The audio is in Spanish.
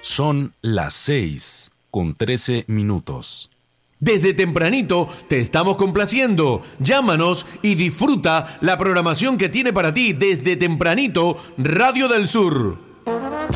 Son las 6:13. Desde tempranito te estamos complaciendo. Llámanos y disfruta la programación que tiene para ti desde tempranito Radio del Sur.